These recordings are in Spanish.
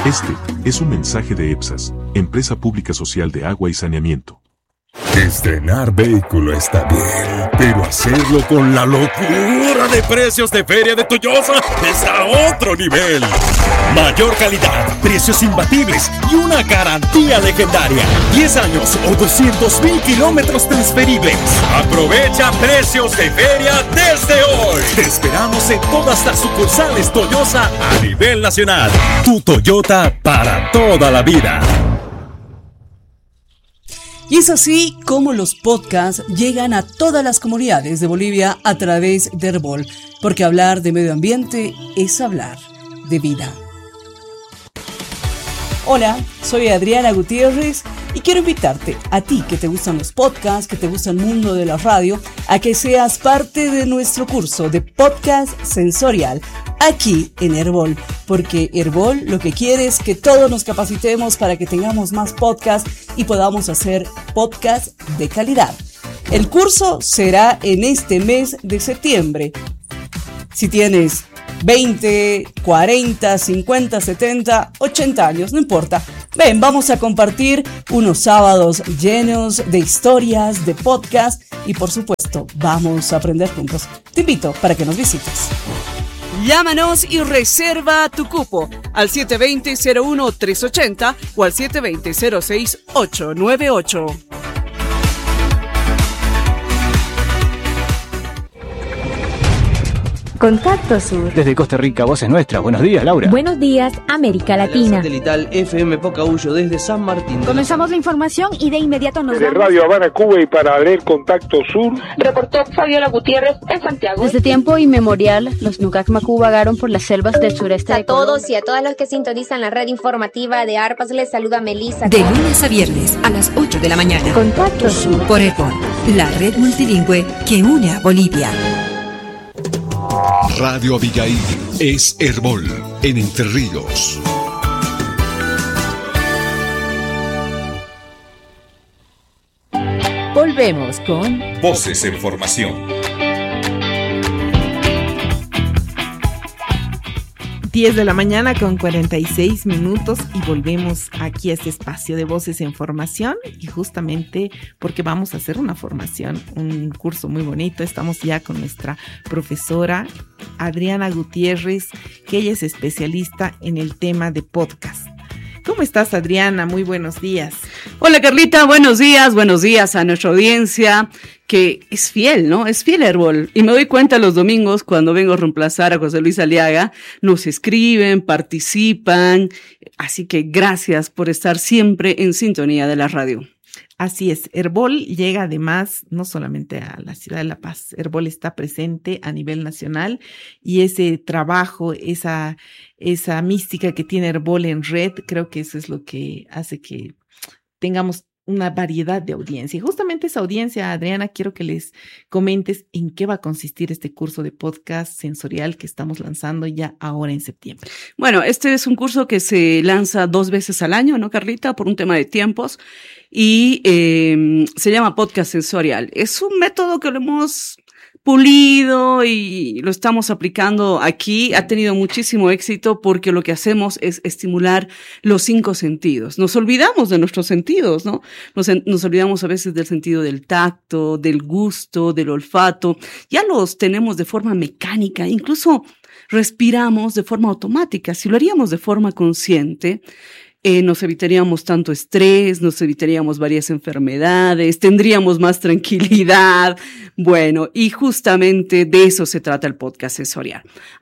Este es un mensaje de EPSAS, Empresa Pública Social de Agua y Saneamiento. Estrenar vehículo está bien, pero hacerlo con la locura de precios de Feria de Toyosa es a otro nivel. Mayor calidad, precios imbatibles y una garantía legendaria. 10 años o 200,000 kilómetros transferibles. Aprovecha precios de feria desde hoy. Te esperamos en todas las sucursales Toyota a nivel nacional. Tu Toyota para toda la vida. Y es así como los podcasts llegan a todas las comunidades de Bolivia a través de Herbol, porque hablar de medio ambiente es hablar de vida. Hola, soy Adriana Gutiérrez y quiero invitarte a ti que te gustan los podcasts, que te gusta el mundo de la radio, a que seas parte de nuestro curso de podcast sensorial aquí en Herbol, porque Herbol lo que quiere es que todos nos capacitemos para que tengamos más podcasts y podamos hacer podcasts de calidad. El curso será en este mes de septiembre. Si tienes 20, 40, 50, 70, 80 años, no importa. Ven, vamos a compartir unos sábados llenos de historias, de podcast y por supuesto, vamos a aprender juntos. Te invito para que nos visites. Llámanos y reserva tu cupo al 720-01-380 o al 720-06-898. Contacto Sur. Desde Costa Rica, Voces Nuestras. Buenos días, Laura. Buenos días, América Latina. Satelital FM Pocahuyo desde San Martín. Comenzamos la información y de inmediato nos desde Radio Habana, Cuba, y para leer Contacto Sur, reportó Fabiola Gutiérrez en Santiago. Desde tiempo inmemorial, los Nucac Macú vagaron por las selvas del sureste de Colombia. A todos y a todas los que sintonizan la red informativa de ARPAS, les saluda Melissa. De lunes a viernes a las 8 de la mañana. Contacto Sur. Por Herbol, la red multilingüe que une a Bolivia. Radio Abigail es Herbol en Entre Ríos. Volvemos con Voces en Formación. 10 de la mañana con 46 minutos y volvemos aquí a este espacio de Voces en Formación, y justamente porque vamos a hacer una formación, un curso muy bonito. Estamos ya con nuestra profesora Adriana Gutiérrez, que ella es especialista en el tema de podcast. ¿Cómo estás, Adriana? Muy buenos días. Hola, Carlita, buenos días a nuestra audiencia que es fiel, ¿no? Es fiel Herbol. Y me doy cuenta los domingos cuando vengo a reemplazar a José Luis Aliaga, nos escriben, participan, así que gracias por estar siempre en sintonía de la radio. Así es, Herbol llega además no solamente a la ciudad de La Paz, Herbol está presente a nivel nacional, y ese trabajo, esa mística que tiene Herbol en red, creo que eso es lo que hace que tengamos una variedad de audiencia. Y justamente esa audiencia, Adriana, quiero que les comentes en qué va a consistir este curso de podcast sensorial que estamos lanzando ya ahora en septiembre. Bueno, este es un curso que se lanza 2 veces al año, ¿no, Carlita? Por un tema de tiempos. Y se llama podcast sensorial. Es un método que lo hemos pulido y lo estamos aplicando aquí. Ha tenido muchísimo éxito porque lo que hacemos es estimular los 5 sentidos. Nos olvidamos de nuestros sentidos, ¿no? Nos olvidamos a veces del sentido del tacto, del gusto, del olfato. Ya los tenemos de forma mecánica, incluso respiramos de forma automática. Si lo haríamos de forma consciente, nos evitaríamos tanto estrés, nos evitaríamos varias enfermedades, tendríamos más tranquilidad. Bueno, y justamente de eso se trata el podcast sensorial.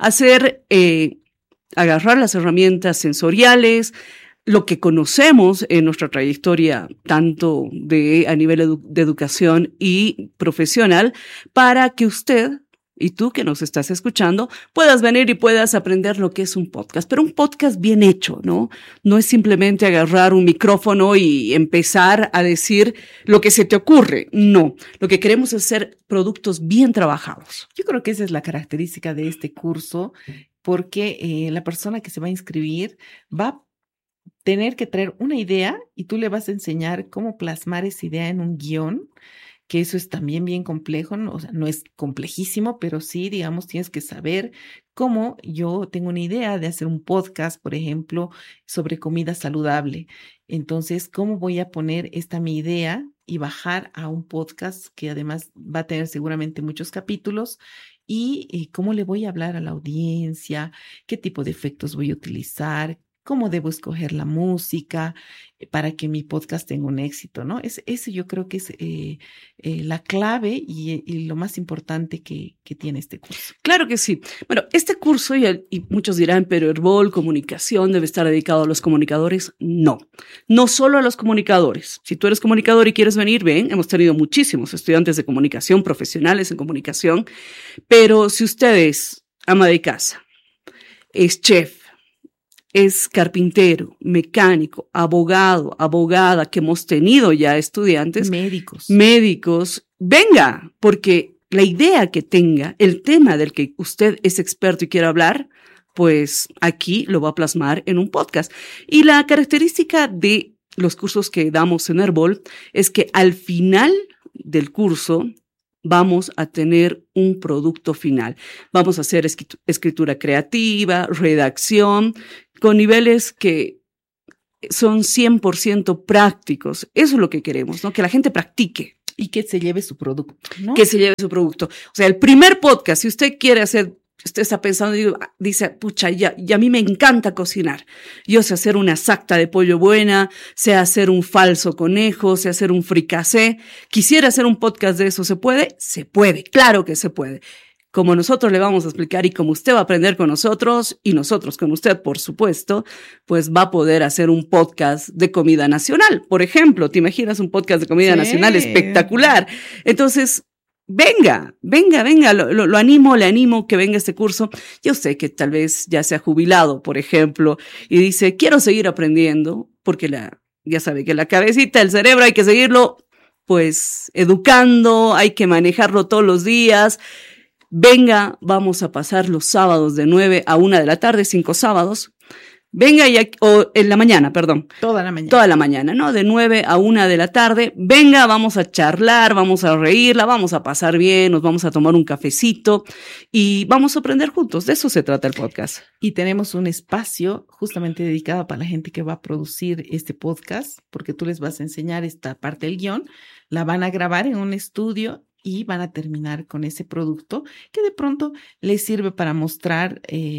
Agarrar las herramientas sensoriales, lo que conocemos en nuestra trayectoria, tanto a nivel de educación y profesional, para que usted y tú que nos estás escuchando puedas venir y puedas aprender lo que es un podcast, pero un podcast bien hecho, ¿no? No es simplemente agarrar un micrófono y empezar a decir lo que se te ocurre. No, lo que queremos es hacer productos bien trabajados. Yo creo que esa es la característica de este curso, porque la persona que se va a inscribir va a tener que traer una idea y tú le vas a enseñar cómo plasmar esa idea en un guión que eso es también bien complejo, ¿no? O sea, no es complejísimo, pero sí, digamos, tienes que saber cómo. Yo tengo una idea de hacer un podcast, por ejemplo, sobre comida saludable. Entonces, ¿cómo voy a poner esta mi idea y bajar a un podcast que además va a tener seguramente muchos capítulos? Y cómo le voy a hablar a la audiencia, qué tipo de efectos voy a utilizar, cómo debo escoger la música para que mi podcast tenga un éxito, ¿no? Eso yo creo que es la clave y lo más importante que tiene este curso. Claro que sí. Bueno, este curso, y muchos dirán, pero Herbol, comunicación, debe estar dedicado a los comunicadores. No, no solo a los comunicadores. Si tú eres comunicador y quieres venir, ven, hemos tenido muchísimos estudiantes de comunicación, profesionales en comunicación, pero si usted es ama de casa, es chef, es carpintero, mecánico, abogado, abogada, que hemos tenido ya estudiantes. Médicos, venga, porque la idea que tenga, el tema del que usted es experto y quiere hablar, pues aquí lo va a plasmar en un podcast. Y la característica de los cursos que damos en Herbol es que al final del curso vamos a tener un producto final. Vamos a hacer escritura creativa, redacción, con niveles que son 100% prácticos. Eso es lo que queremos, ¿no? Que la gente practique. Y que se lleve su producto, ¿no? Que se lleve su producto. O sea, el primer podcast, si usted quiere hacer, usted está pensando, dice, pucha, ya a mí me encanta cocinar. Yo sé hacer una sacta de pollo buena, sé hacer un falso conejo, sé hacer un fricasé. Quisiera hacer un podcast de eso. ¿Se puede? Se puede, claro que se puede. Como nosotros le vamos a explicar y como usted va a aprender con nosotros y nosotros con usted, por supuesto, pues va a poder hacer un podcast de comida nacional. Por ejemplo, ¿te imaginas un podcast de comida nacional espectacular? Entonces, venga, lo animo, le animo que venga este curso. Yo sé que tal vez ya se ha jubilado, por ejemplo, y dice, quiero seguir aprendiendo, porque ya sabe que la cabecita, el cerebro hay que seguirlo, pues, educando, hay que manejarlo todos los días. Venga, vamos a pasar los sábados de 9 a 1 de la tarde, 5 sábados. Venga, o en la mañana, perdón. Toda la mañana. Toda la mañana, ¿no? De 9 a 1 de la tarde. Venga, vamos a charlar, vamos a reírla, vamos a pasar bien, nos vamos a tomar un cafecito y vamos a aprender juntos. De eso se trata el podcast. Y tenemos un espacio justamente dedicado para la gente que va a producir este podcast, porque tú les vas a enseñar esta parte del guión, la van a grabar en un estudio y van a terminar con ese producto que de pronto les sirve para mostrar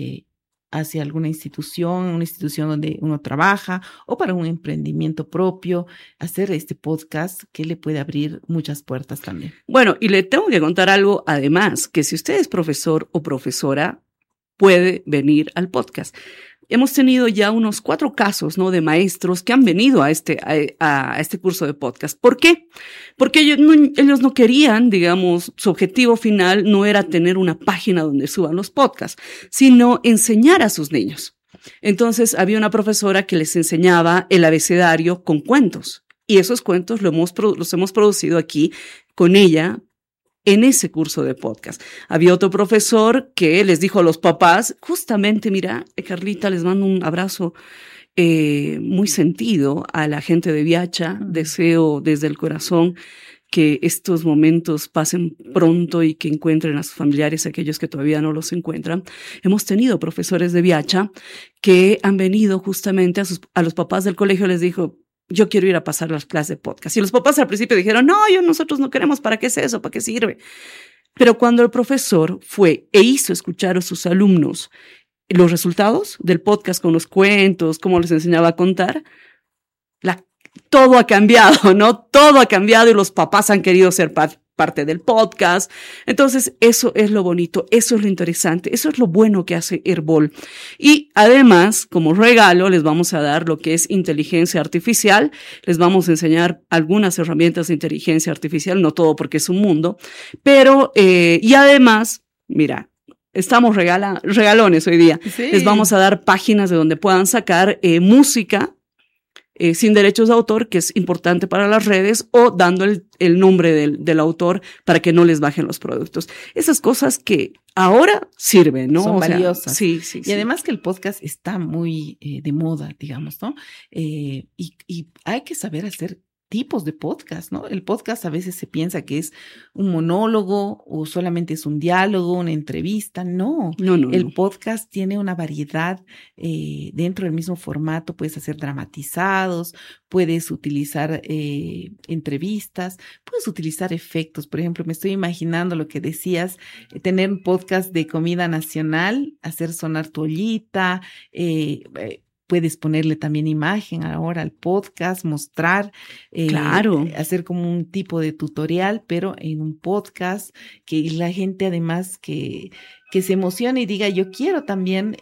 hacia alguna institución, una institución donde uno trabaja o para un emprendimiento propio, hacer este podcast que le puede abrir muchas puertas también. Bueno, y le tengo que contar algo además, que si usted es profesor o profesora, puede venir al podcast. Hemos tenido ya unos 4 casos, ¿no? De maestros que han venido a este curso de podcast. ¿Por qué? Porque ellos no querían, digamos, su objetivo final no era tener una página donde suban los podcasts, sino enseñar a sus niños. Entonces, había una profesora que les enseñaba el abecedario con cuentos. Y esos cuentos los hemos producido aquí con ella, en ese curso de podcast. Había otro profesor que les dijo a los papás, justamente, mira, Carlita, les mando un abrazo muy sentido a la gente de Viacha. Deseo desde el corazón que estos momentos pasen pronto y que encuentren a sus familiares, aquellos que todavía no los encuentran. Hemos tenido profesores de Viacha que han venido justamente a los papás del colegio, les dijo, yo quiero ir a pasar las clases de podcast. Y los papás al principio dijeron, no, nosotros no queremos, ¿para qué es eso? ¿Para qué sirve? Pero cuando el profesor fue e hizo escuchar a sus alumnos los resultados del podcast con los cuentos, cómo les enseñaba a contar, todo ha cambiado, ¿no? Todo ha cambiado y los papás han querido ser parte del podcast. Entonces, eso es lo bonito, eso es lo interesante, eso es lo bueno que hace Herbol. Y además, como regalo, les vamos a dar lo que es inteligencia artificial. Les vamos a enseñar algunas herramientas de inteligencia artificial, no todo porque es un mundo, pero, y además, mira, estamos regalones hoy día. Sí. Les vamos a dar páginas de donde puedan sacar música sin derechos de autor, que es importante para las redes, o dando el nombre del autor para que no les bajen los productos. Esas cosas que ahora sirven, ¿no? Son valiosas. Sí. Y además que el podcast está muy de moda, digamos, ¿no? Y hay que saber hacer tipos de podcast, ¿no? El podcast a veces se piensa que es un monólogo o solamente es un diálogo, una entrevista. No. El podcast tiene una variedad dentro del mismo formato. Puedes hacer dramatizados, puedes utilizar entrevistas, puedes utilizar efectos. Por ejemplo, me estoy imaginando lo que decías, tener un podcast de comida nacional, hacer sonar tu ollita, puedes ponerle también imagen ahora al podcast, mostrar, hacer como un tipo de tutorial, pero en un podcast, que la gente además que se emocione y diga, yo quiero también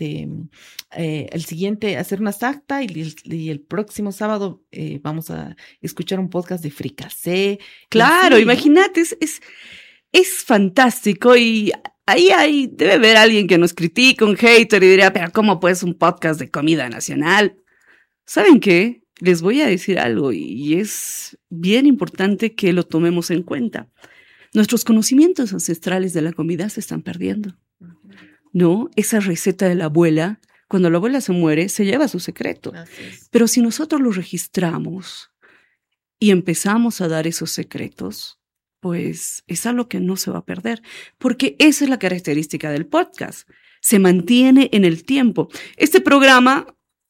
el siguiente hacer una acta y el próximo sábado vamos a escuchar un podcast de fricasé. Claro, así, imagínate, es fantástico y ahí debe haber alguien que nos critique, un hater, y diría, pero ¿cómo pues un podcast de comida nacional? ¿Saben qué? Les voy a decir algo y es bien importante que lo tomemos en cuenta. Nuestros conocimientos ancestrales de la comida se están perdiendo, ¿no? Esa receta de la abuela, cuando la abuela se muere, se lleva su secreto. Pero si nosotros lo registramos y empezamos a dar esos secretos, pues es algo que no se va a perder, porque esa es la característica del podcast. Se mantiene en el tiempo. Este programa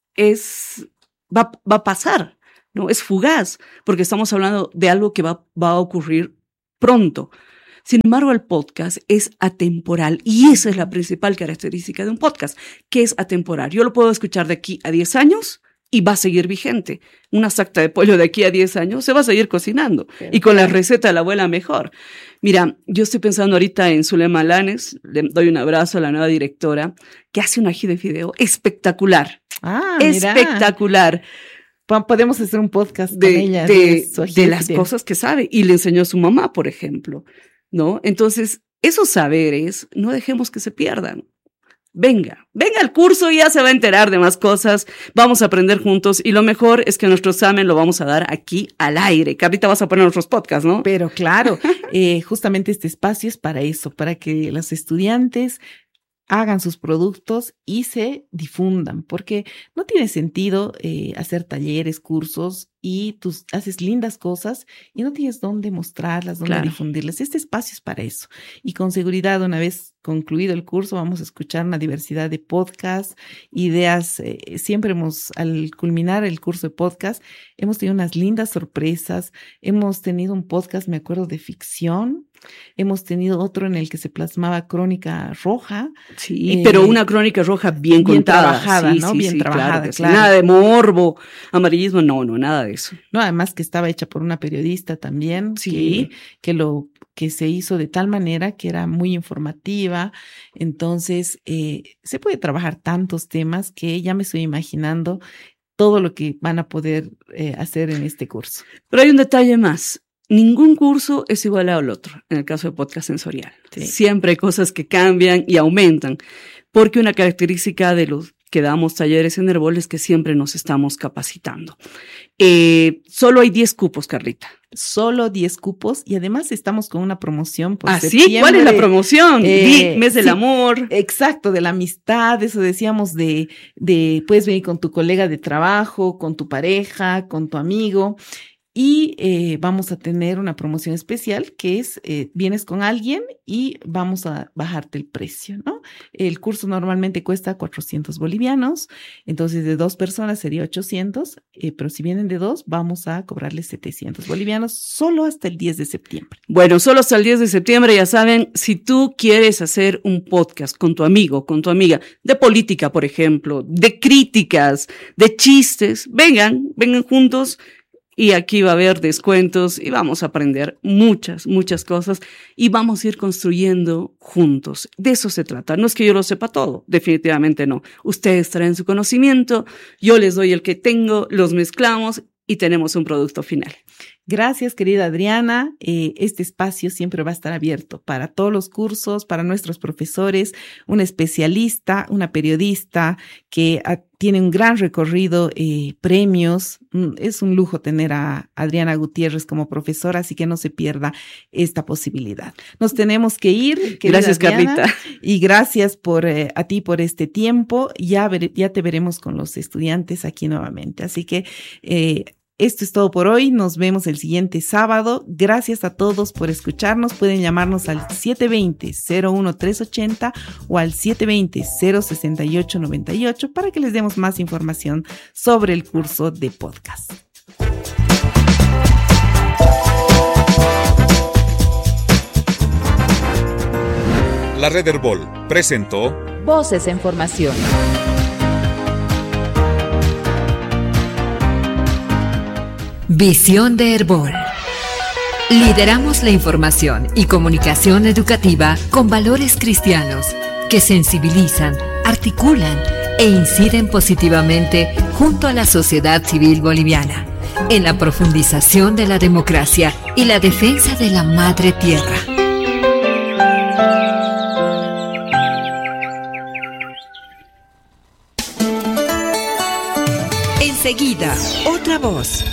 va a pasar, ¿no? Es fugaz, porque estamos hablando de algo que va a ocurrir pronto. Sin embargo, el podcast es atemporal y esa es la principal característica de un podcast, que es atemporal. Yo lo puedo escuchar de aquí a 10 años y va a seguir vigente. Una sacta de pollo de aquí a 10 años se va a seguir cocinando. Y con la receta de la abuela mejor. Mira, yo estoy pensando ahorita en Zulema Lanes, le doy un abrazo a la nueva directora, que hace un ají de fideo espectacular. Espectacular. Podemos hacer un podcast con ella. De las cosas que sabe. Y le enseñó a su mamá, por ejemplo, ¿no? Entonces, esos saberes no dejemos que se pierdan. Venga al curso y ya se va a enterar de más cosas, vamos a aprender juntos y lo mejor es que nuestro examen lo vamos a dar aquí al aire. Carlita, vas a poner nuestros podcasts, ¿no? Pero claro, justamente este espacio es para eso, para que los estudiantes hagan sus productos y se difundan, porque no tiene sentido hacer talleres, cursos y tú haces lindas cosas y no tienes dónde mostrarlas, dónde difundirlas. Este espacio es para eso. Y con seguridad, una vez concluido el curso, vamos a escuchar una diversidad de podcasts, ideas. Siempre al culminar el curso de podcast, hemos tenido unas lindas sorpresas. Hemos tenido un podcast, me acuerdo, de ficción. Hemos tenido otro en el que se plasmaba crónica roja. Sí, pero una crónica roja bien contada. Trabajada, ¿no? Bien trabajada, claro. Nada de morbo, amarillismo, no, nada de eso. No, además que estaba hecha por una periodista también, que se hizo de tal manera que era muy informativa. Entonces, se puede trabajar tantos temas que ya me estoy imaginando todo lo que van a poder hacer en este curso. Pero hay un detalle más. Ningún curso es igual al otro, en el caso de podcast sensorial. Sí. Siempre hay cosas que cambian y aumentan, porque una característica de los que damos talleres en Herbol es que siempre nos estamos capacitando. Solo hay 10 cupos, Carlita. Solo 10 cupos y además estamos con una promoción por septiembre. ¿Sí? ¿Cuál es la promoción? Mes del amor. Exacto, de la amistad, eso decíamos de puedes venir con tu colega de trabajo, con tu pareja, con tu amigo. Y vamos a tener una promoción especial que es, vienes con alguien y vamos a bajarte el precio, ¿no? El curso normalmente cuesta 400 bolivianos, entonces de 2 personas sería 800, pero si vienen de 2, vamos a cobrarles 700 bolivianos solo hasta el 10 de septiembre. Bueno, solo hasta el 10 de septiembre, ya saben, si tú quieres hacer un podcast con tu amigo, con tu amiga, de política, por ejemplo, de críticas, de chistes, vengan juntos. Y aquí va a haber descuentos y vamos a aprender muchas cosas y vamos a ir construyendo juntos. De eso se trata. No es que yo lo sepa todo, definitivamente no. Ustedes traen su conocimiento, yo les doy el que tengo, los mezclamos y tenemos un producto final. Gracias, querida Adriana. Este espacio siempre va a estar abierto para todos los cursos, para nuestros profesores, una especialista, una periodista que tiene un gran recorrido, premios. Es un lujo tener a Adriana Gutiérrez como profesora, así que no se pierda esta posibilidad. Nos tenemos que ir. Gracias, Adriana, Carlita. Y gracias a ti por este tiempo. Ya te veremos con los estudiantes aquí nuevamente. Así que Esto es todo por hoy. Nos vemos el siguiente sábado. Gracias a todos por escucharnos. Pueden llamarnos al 720-01380 o al 720-06898 para que les demos más información sobre el curso de podcast. La Red Herbol presentó Voces en Formación. Visión de Herbol. Lideramos la información y comunicación educativa con valores cristianos que sensibilizan, articulan e inciden positivamente junto a la sociedad civil boliviana en la profundización de la democracia y la defensa de la madre tierra. Enseguida, otra voz.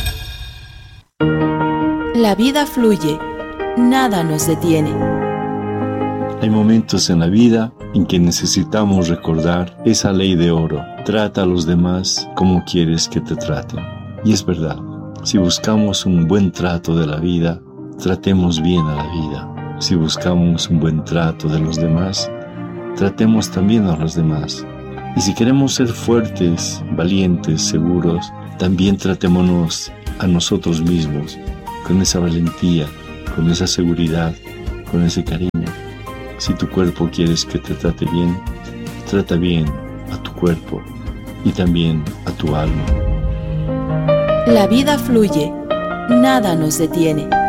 La vida fluye, nada nos detiene. Hay momentos en la vida en que necesitamos recordar esa ley de oro. Trata a los demás como quieres que te traten. Y es verdad, si buscamos un buen trato de la vida, tratemos bien a la vida. Si buscamos un buen trato de los demás, tratemos también a los demás. Y si queremos ser fuertes, valientes, seguros, también tratémonos a nosotros mismos con esa valentía, con esa seguridad, con ese cariño. Si tu cuerpo quieres que te trate bien, trata bien a tu cuerpo y también a tu alma. La vida fluye, nada nos detiene.